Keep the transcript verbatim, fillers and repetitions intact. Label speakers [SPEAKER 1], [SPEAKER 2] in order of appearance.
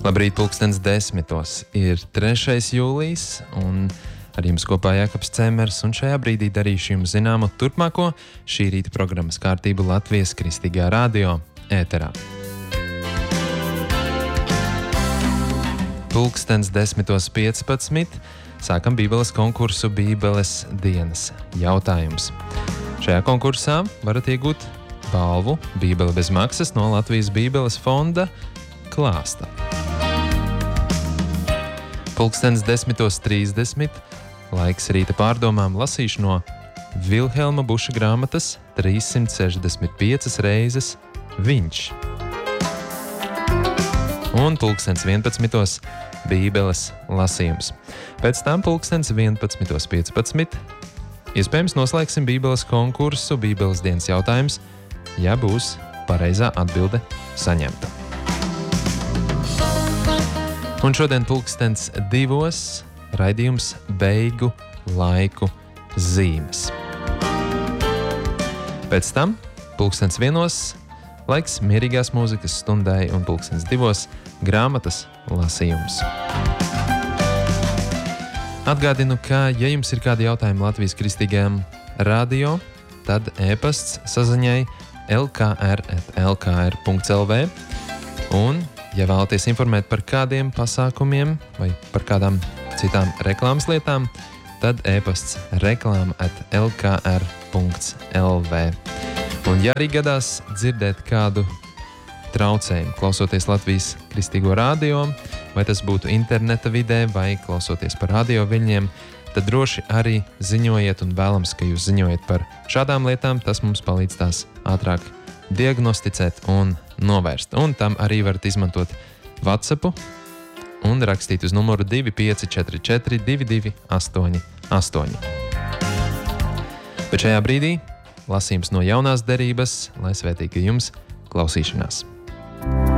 [SPEAKER 1] Labrīt, pulkstens desmitos. Ir trešais jūlijs, un ar jums kopā Jākaps Cemers, un šajā brīdī darīšu jums zināmu turpmāko šī rīta programmas kārtību Latvijas Kristīgajā radio ēterā. Pulkstens desmitos piecpadsmit sākam Bībeles konkursu Bībeles dienas jautājums. Šajā konkursā varat iegūt balvu Bībele bez maksas no Latvijas Bībeles fonda klāsta. Pulkstens desmitos trīsdesmit laiks rīta pārdomām lasīšu no Vilhelma Buša grāmatas trīssimt sešdesmit piecas reizes viņš. Un pulkstens vienpadsmitos Bībeles lasījums. Pēc tam pulkstens vienpadsmitos piecpadsmit iespējams noslēgsim Bībeles konkursu Bībeles dienas jautājums, ja būs pareizā atbilde saņemta. Un šodien pulkstens divos raidījums beigu laiku zīmes. Pēc tam pulkstens vienos laiks mierīgās mūzikas stundai un pulkstens divos grāmatas lasījums. Atgādinu, ka, ja jums ir kādi jautājumi Latvijas Kristīgajam radio, tad e-pasts saziņai l k r at l k r punkts l v un, ja vēlaties informēt par kādiem pasākumiem vai par kādām citām reklāmas lietām, tad e-pasts reklāma at l k r punkts l v. Un ja arī gadās dzirdēt kādu traucējumu, klausoties Latvijas Kristīgo radio, vai tas būtu interneta vidē vai klausoties par radio viļņiem, tad droši arī ziņojiet un vēlams, ka jūs ziņojat par šādām lietām, tas mums palīdz tās ātrāk diagnosticēt un novērst. Un tam arī varat izmantot WhatsAppu un rakstīt uz numuru divi pieci četri četri divi divi astoņi astoņi. Bet šajā brīdī lasījums no jaunās derības, lai svētīga jums klausīšanās.